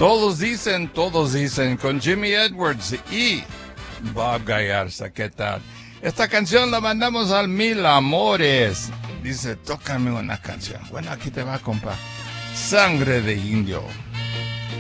Todos dicen, con Jimmy Edwards y Bob Gallarza, ¿qué tal? Esta canción la mandamos al Mil Amores. Dice, tócame una canción. Bueno, aquí te va, compa. Sangre de Indio.